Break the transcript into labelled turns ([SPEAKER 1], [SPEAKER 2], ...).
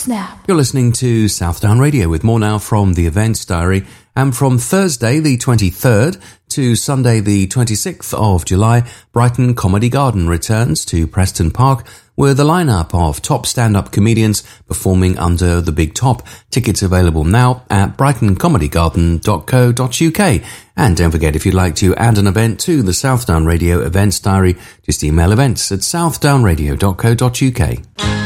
[SPEAKER 1] snap.
[SPEAKER 2] You're listening to Southdown Radio with more now from the Events Diary. And from Thursday the 23rd to Sunday the 26th of July, Brighton Comedy Garden returns to Preston Park with a lineup of top stand-up comedians performing under the Big Top. Tickets available now at brightoncomedygarden.co.uk. And don't forget, if you'd like to add an event to the Southdown Radio Events Diary, just email events@southdownradio.co.uk.